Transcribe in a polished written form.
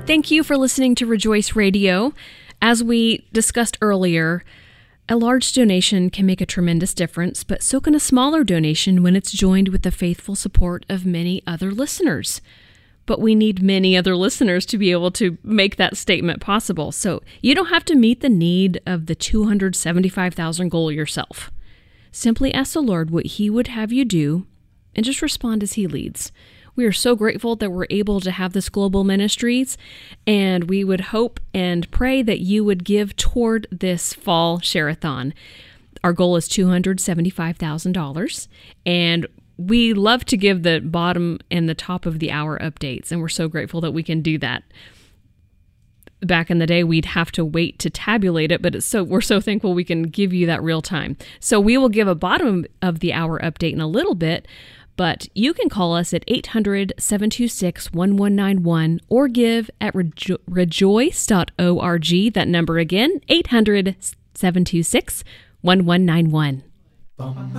Thank you for listening to Rejoice Radio. As we discussed earlier, a large donation can make a tremendous difference, but so can a smaller donation when it's joined with the faithful support of many other listeners. But we need many other listeners to be able to make that statement possible. So you don't have to meet the need of the 275,000 goal yourself. Simply ask the Lord what He would have you do and just respond as He leads. We are so grateful that we're able to have this global ministries, and we would hope and pray that you would give toward this fall share-a-thon. Our goal is $275,000, and we love to give the bottom and the top of the hour updates, and we're so grateful that we can do that. Back in the day, we'd have to wait to tabulate it, but we're so thankful we can give you that real time. So we will give a bottom of the hour update in a little bit, but you can call us at 800-726-1191 or give at rejoice.org. That number again, 800-726-1191.